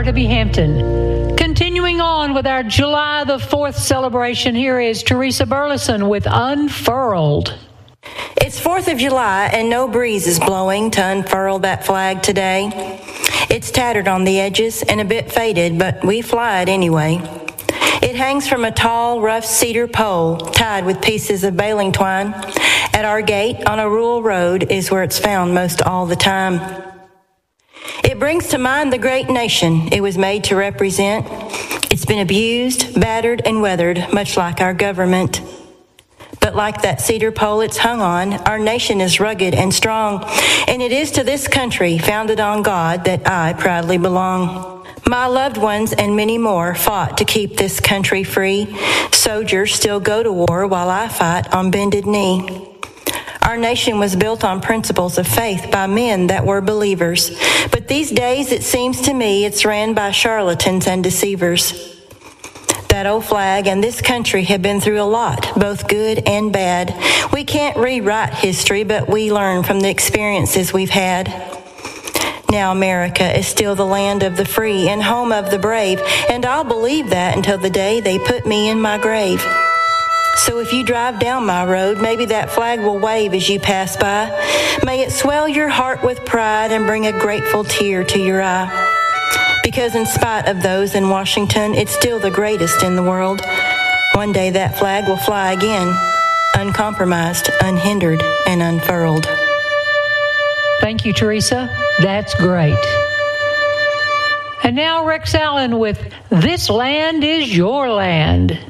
Barnaby Hampton. Continuing on with our July the 4th celebration, here is Teresa Burleson with Unfurled. It's 4th of July and no breeze is blowing to unfurl that flag today. It's tattered on the edges and a bit faded, but we fly it anyway. It hangs from a tall, rough cedar pole tied with pieces of baling twine. At our gate on a rural road is where it's found most all the time. It brings to mind the great nation it was made to represent. It's been abused, battered, and weathered, much like our government. But like that cedar pole it's hung on, our nation is rugged and strong, and it is to this country, founded on God, that I proudly belong. My loved ones and many more fought to keep this country free. Soldiers still go to war while I fight on bended knee. Our nation was built on principles of faith by men that were believers. But these days, it seems to me, it's ran by charlatans and deceivers. That old flag and this country have been through a lot, both good and bad. We can't rewrite history, but we learn from the experiences we've had. Now America is still the land of the free and home of the brave, and I'll believe that until the day they put me in my grave. So if you drive down my road, maybe that flag will wave as you pass by. May it swell your heart with pride and bring a grateful tear to your eye. Because in spite of those in Washington, it's still the greatest in the world. One day that flag will fly again, uncompromised, unhindered, and unfurled. Thank you, Teresa. That's great. And now Rex Allen with This Land Is Your Land.